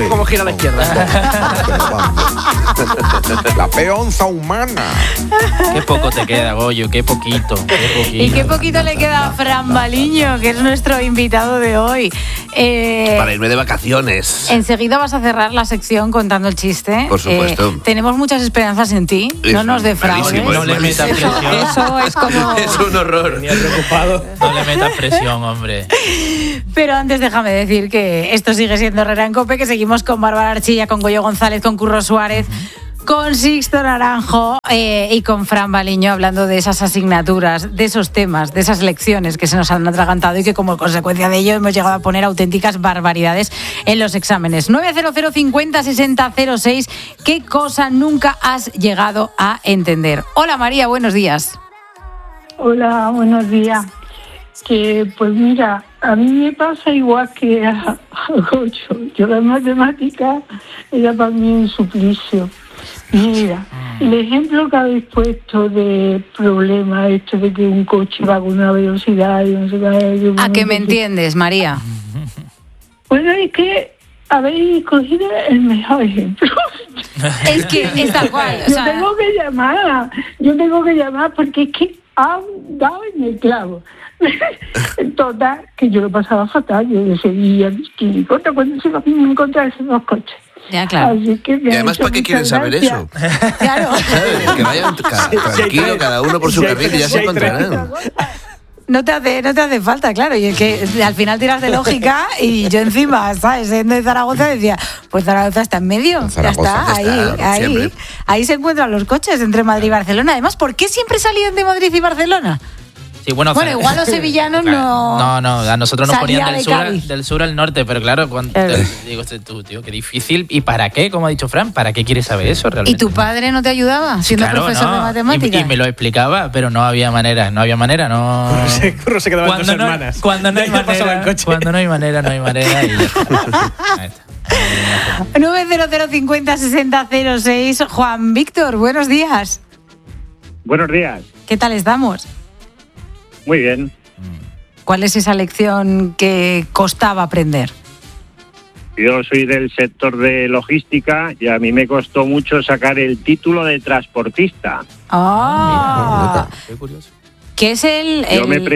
Sí. Cómo gira a la izquierda. La peonza humana. Qué poco te queda, Goyo, qué poquito. Y qué poquito le queda a Fran Baliño, que es nuestro invitado de hoy. Para irme de vacaciones. Enseguida vas a cerrar la sección contando el chiste. Por supuesto. Tenemos muchas esperanzas en ti. No nos defraudes. malísimo, No le metas presión. Eso es como... Es un horror. Venía preocupado. No le metas presión, hombre. Pero antes déjame decir que esto sigue siendo Herrera en COPE, que seguimos con Bárbara Archilla, con Goyo González, con Curro Suárez, con Sixto Naranjo y con Fran Baliño, hablando de esas asignaturas, de esos temas, de esas lecciones que se nos han atragantado y que como consecuencia de ello hemos llegado a poner auténticas barbaridades en los exámenes. 900 50 60 06. ¿Qué cosa nunca has llegado a entender? Hola María, buenos días. Hola, buenos días. Que pues mira, a mí me pasa igual que a Goyo. Yo la matemática era para mí un suplicio. Mira, el ejemplo que habéis puesto de problema, esto de que un coche va con una velocidad y no sé qué. ¿A qué me entiendes, María? Bueno, es que habéis cogido el mejor ejemplo. Es que es tal cual. O Yo sea, tengo que llamar porque es que han dado en el clavo. Total, que yo lo pasaba fatal. Yo decía, ¿qué importa cuando se van a encontrar esos dos coches? ya, claro. Así que Y además, ¿para qué quieren saber eso? Claro. ¿Sabes? Que vayan tranquilo, cada uno por su carril y ya se encontrarán. No te hace falta, claro. Y es que al final tiras de lógica y yo encima, ¿sabes? Siendo de Zaragoza decía, pues Zaragoza está en medio. Zaragoza, ya está, siempre. ahí se encuentran los coches entre Madrid y Barcelona. Además, ¿por qué siempre salían de Madrid y Barcelona? Sí, bueno, Igual los sevillanos no... No, a nosotros nos Salía ponían de del sur al norte, pero claro, digo, tú, tío, qué difícil. ¿Y para qué? Como ha dicho Fran, ¿para qué quieres saber eso realmente? ¿Y tu padre no te ayudaba siendo Claro, profesor de matemáticas? Y me lo explicaba, pero no había manera, no. Curro se quedaba con dos hermanas. Cuando no hay manera, no hay manera. Y ya está. Ahí está. 900 50 60 06. Juan Víctor, buenos días. Buenos días. ¿Qué tal estamos? Muy bien. ¿Cuál es esa lección que costaba aprender? Yo soy del sector de logística y a mí me costó mucho sacar el título de transportista. Qué curioso. ¿Qué es el...? Yo me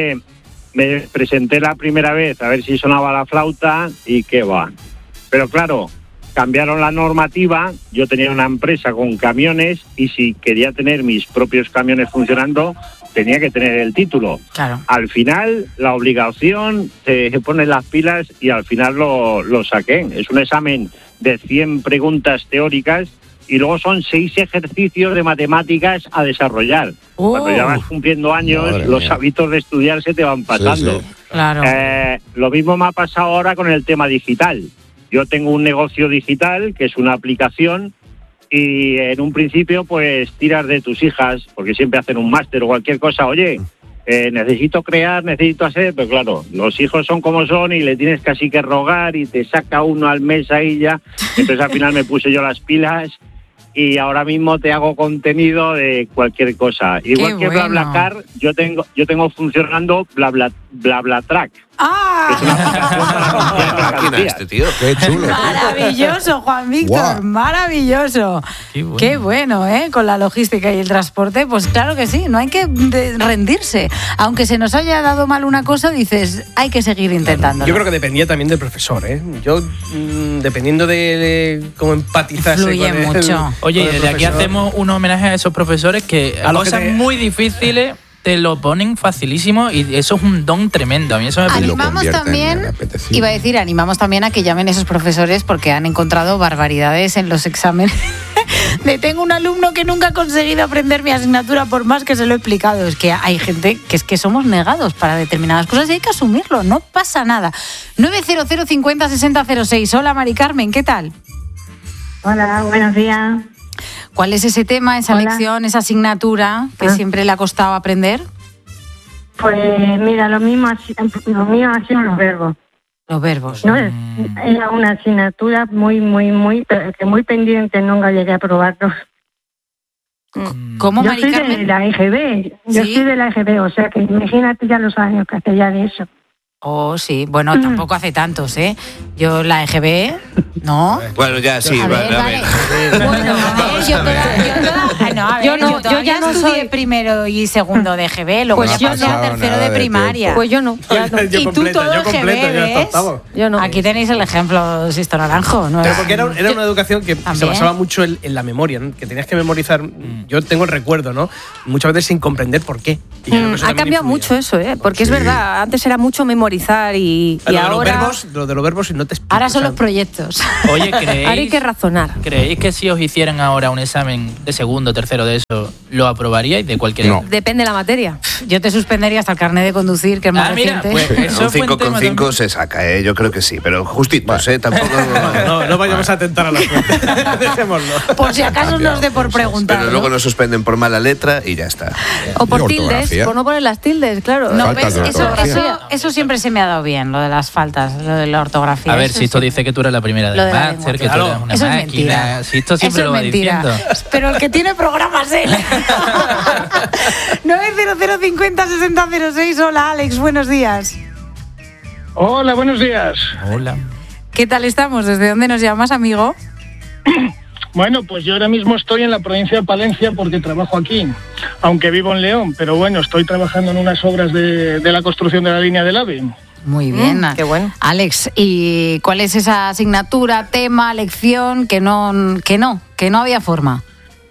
presenté la primera vez a ver si sonaba la flauta y qué va. Pero claro, cambiaron la normativa, yo tenía una empresa con camiones y si quería tener mis propios camiones funcionando, tenía que tener el título. Claro. Al final, la obligación, se ponen las pilas y al final lo saqué. Es un examen de 100 preguntas teóricas y luego son 6 ejercicios de matemáticas a desarrollar. Cuando ya vas cumpliendo años, Madre los mía. hábitos de estudiar se te van pasando. Sí. Claro. Lo mismo me ha pasado ahora con el tema digital. Yo tengo un negocio digital, que es una aplicación, y en un principio pues tiras de tus hijas, porque siempre hacen un máster o cualquier cosa. Oye, necesito crear, necesito hacer, pero claro, los hijos son como son y le tienes casi que rogar y te saca uno al mes ahí ya. Entonces al final me puse yo las pilas y ahora mismo te hago contenido de cualquier cosa. Igual que bueno. BlaBlaCar, yo tengo funcionando BlaBlaTrack. ¡Ah! Es una aplicación para comprar Máquina mercancías. este tío. Qué chulo. Maravilloso, Juan Víctor, Guau. maravilloso. Qué bueno, ¿eh? Con la logística y el transporte, pues claro que sí, no hay que rendirse. Aunque se nos haya dado mal una cosa, dices, hay que seguir intentándolo. Yo creo que dependía también del profesor, ¿eh? Yo, dependiendo de cómo empatizase Influye con el, mucho. Oye, con el desde aquí profesor. hacemos un homenaje a esos profesores que a los que cosas te- muy difíciles te lo ponen facilísimo y eso es un don tremendo. A mí eso me lo Animamos convierten también, en apetecible. iba a decir, animamos también a que llamen esos profesores porque han encontrado barbaridades en los exámenes. Tengo un alumno que nunca ha conseguido aprender mi asignatura por más que se lo he explicado. Es que hay gente que es que somos negados para determinadas cosas y hay que asumirlo, no pasa nada. 900 50 60 06. Hola Mari Carmen, ¿qué tal? Hola, buenos días. ¿Cuál es ese tema, esa Hola. lección, esa asignatura que siempre le ha costado aprender? Pues mira, lo mío ha sido los verbos. Los verbos. No era una asignatura muy pendiente, nunca llegué a probarlo. ¿Cómo, Yo Mari soy Carmen? de la EGB, ¿Sí? o sea que imagínate ya los años que hace ya de eso. Oh, sí. Bueno, tampoco hace tantos, ¿eh? Yo la EGB, ¿no? Bueno, ya sí, A ver. Bueno, a ver, yo ya no estudié primero y segundo de EGB, luego Pues ya yo pasé a no. tercero Nada de de primaria. tiempo. Pues yo no. Y tú todo EGB, ¿ves? Yo no. Aquí tenéis el ejemplo, Sisto Naranjo. ¿No? Pero porque era una educación que se También. basaba mucho en la memoria, ¿no? Que tenías que memorizar. Yo tengo el recuerdo, ¿no? Muchas veces sin comprender por qué. Y creo que eso Ha también cambiado influía. mucho eso, ¿eh? Porque es verdad, antes era mucho memorizar y Lo de ahora... lo de los verbos y no te explico. Ahora son o sea, los proyectos. Oye, Ahora hay que razonar. ¿creéis que si os hicieran ahora un examen de segundo, tercero de eso, lo aprobaríais de cualquier No. Depende de la materia. Yo te suspendería hasta el carnet de conducir, que es más mira, reciente. pues eso Un fue un tema 5,5 también. se saca, yo creo que sí, pero justitos, tampoco. No vayamos a tentar a la suerte. Dejémoslo. Por si acaso nos dé por preguntar. Pero luego nos suspenden por mala letra y ya está. O por Y tildes, ortografía. por no poner las tildes, claro. No, Faltas ¿ves? de ortografía. Eso siempre se me ha dado bien, lo de las faltas, lo de la ortografía. A ver, Eso Sisto sí. dice que tú eres la primera Lo del de la máster, que lengua. tú eres una Eso es máquina. mentira. Sisto siempre Eso lo va es mentira. diciendo. Pero el que tiene programas él. 900506006. Hola, Alex, buenos días. Hola, buenos días. Hola. ¿Qué tal estamos? ¿Desde dónde nos llamas, amigo? Bueno, pues yo ahora mismo estoy en la provincia de Palencia porque trabajo aquí, aunque vivo en León, pero bueno, estoy trabajando en unas obras de la construcción de la línea del AVE. Muy bien. Qué bueno. Alex, ¿y cuál es esa asignatura, tema, lección que no había forma?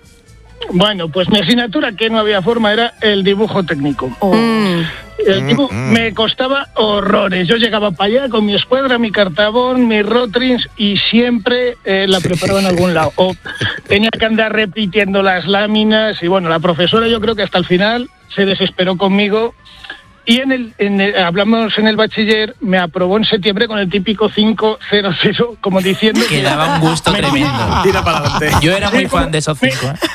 Bueno, pues mi asignatura que no había forma era el dibujo técnico. El dibujo me costaba horrores. Yo llegaba para allá con mi escuadra, mi cartabón, mis rotrins y siempre la preparaba en algún lado. O tenía que andar repitiendo las láminas y bueno, la profesora yo creo que hasta el final se desesperó conmigo. Y hablamos en el bachiller, me aprobó en septiembre con el típico 500, como diciendo Que daba un gusto tremendo. Tira para adelante. Yo era muy fan de esos 5.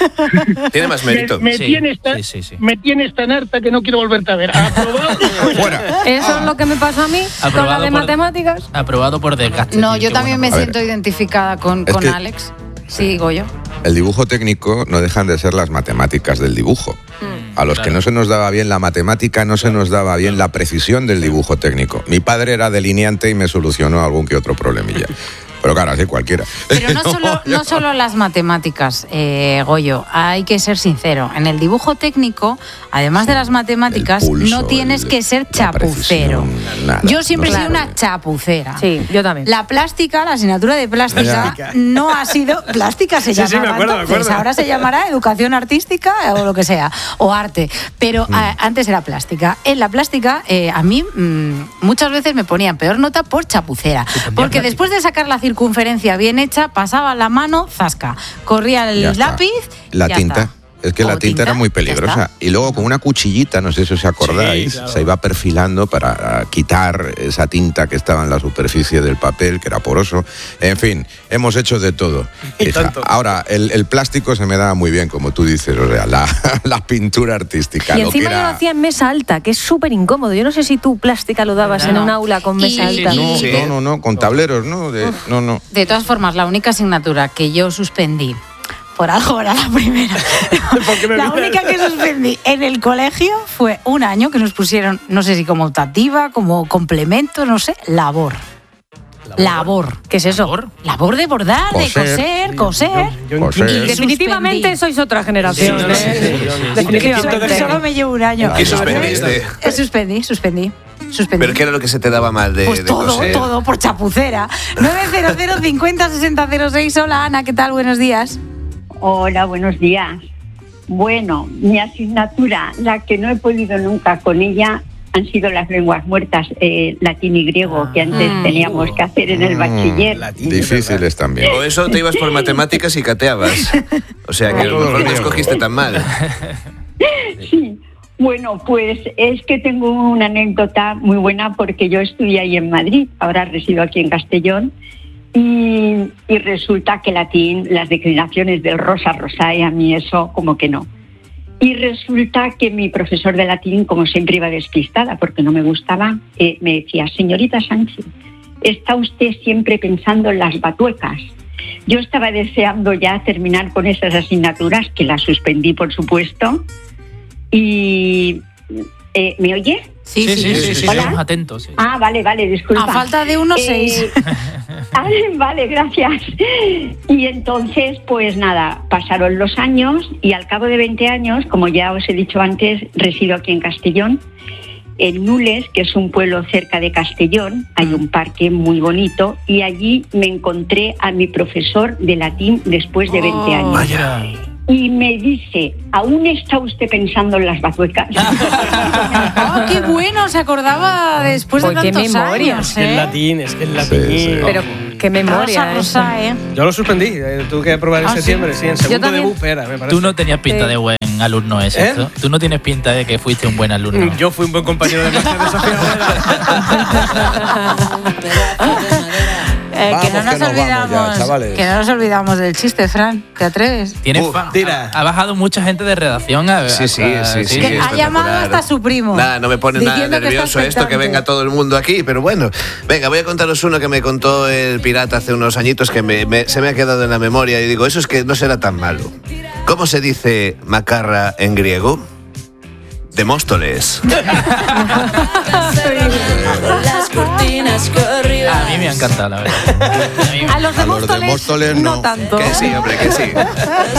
Tiene más mérito. Me Sí, tienes sí. me tienes tan harta que no quiero volverte a ver. Aprobado. Fuera. Eso es lo que me pasó a mí con la Aprobado de por- matemáticas. Aprobado por desgaste. No, tío, yo qué también me bueno. A ver. siento identificada con Es que- Alex. Sí, Goyo. El dibujo técnico no dejan de ser las matemáticas del dibujo. A los que no se nos daba bien la matemática, no se nos daba bien la precisión del dibujo técnico. Mi padre era delineante y me solucionó algún que otro problemilla. Pero claro, así cualquiera. Pero no solo las matemáticas, Goyo, hay que ser sincero. En el dibujo técnico, además de las matemáticas, El pulso, no tienes que ser la chapucero. precisión, nada, Yo siempre he no sido se una puede. chapucera. Sí, yo también. La plástica, la asignatura de plástica, Ya. no ha sido... Plástica se Sí, sí, llamaba me acuerdo, entonces, ahora se llamará educación artística o lo que sea, o arte. Pero antes era plástica. En la plástica, a mí muchas veces me ponían peor nota por chapucera. Porque después de sacar la circunferencia bien hecha, pasaba la mano, zasca. Corría el Ya está. lápiz. La ya tinta. está. Es que la O tinta era muy ya peligrosa. está. Y luego con una cuchillita, no sé si os acordáis, Sí, claro. se iba perfilando para quitar esa tinta que estaba en la superficie del papel, que era poroso. En fin, hemos hecho de todo. Y Hija, tanto. ahora, el plástico se me da muy bien, como tú dices, o sea, la pintura artística. Y lo que encima yo lo era... hacía en mesa alta, que es súper incómodo. Yo no sé si tú plástica lo dabas en No. un aula con mesa Y- alta. No, Sí. no, con tableros, ¿no? No. De todas formas, la única asignatura que yo suspendí, por algo era la primera, Porque me la miras. única que suspendí en el colegio fue un año que nos pusieron, no sé si como optativa, como complemento, no sé, labor. Labor. ¿Qué es eso? ¿Labor? Labor de bordar, Coser. de coser. Yo Coser. entiendo. Definitivamente Suspendí. sois otra generación. Sí, ¿eh? sí, sí, sí. Definitivamente. Solo me llevo un año. ¿Qué suspendiste? Suspendí. ¿Pero qué era lo que se te daba mal de, Pues de todo, coser? todo, por chapucera. 900506006. Hola, Ana, ¿qué tal? Buenos días. Hola, buenos días. Bueno, mi asignatura, la que no he podido nunca con ella, han sido las lenguas muertas, latín y griego, que antes teníamos que hacer en el bachiller. Difíciles también. O eso te ibas por matemáticas y cateabas. O sea que a lo mejor no escogiste tan mal. Sí, bueno, pues es que tengo una anécdota muy buena porque yo estudié ahí en Madrid, ahora resido aquí en Castellón, y resulta que latín, las declinaciones del rosa, rosae, a mí eso como que no. Y resulta que mi profesor de latín, como siempre iba despistada porque no me gustaba, me decía, señorita Sánchez, está usted siempre pensando en las batuecas. Yo estaba deseando ya terminar con esas asignaturas, que las suspendí, por supuesto, y ¿Me oye? Sí, ¿Hola? estamos atentos. Sí. Ah, vale, disculpa. A falta de 1,6. Vale, gracias. Y entonces, pues nada, pasaron los años y al cabo de 20 años, como ya os he dicho antes, resido aquí en Castellón. En Nules, que es un pueblo cerca de Castellón, hay un parque muy bonito y allí me encontré a mi profesor de latín después de 20 años. Vaya. Y me dice, ¿aún está usted pensando en las bazuecas? ¡Oh, qué bueno! Se acordaba después de Qué tantos memoria. años. Es que el latín, Sí. Pero qué memoria. Rosa, ¿eh? Yo lo suspendí, tuve que aprobar en ¿Ah, sí? septiembre, sí, en segundo de también. BUP era, me parece. Tú no tenías pinta de buen alumno, ¿es cierto? Tú no tienes pinta de que fuiste un buen alumno. Yo fui un buen compañero de máster de Sofía Que no nos vamos olvidamos, ya, chavales. que no nos olvidamos del chiste, Fran. ¿Te atreves? Tienes tira. ha bajado mucha gente de redacción. Sí, Que ha llamado hasta su primo. Nada, no me pone nada diciendo que está nervioso esto que expectante. venga todo el mundo aquí, pero bueno. Venga, voy a contaros uno que me contó el pirata hace unos añitos que se me ha quedado en la memoria y digo, eso es que no será tan malo. ¿Cómo se dice macarra en griego? Demóstoles. A mí me ha encantado, la verdad. A los de Móstoles Móstoles no no. tanto. Que sí, hombre, que sí.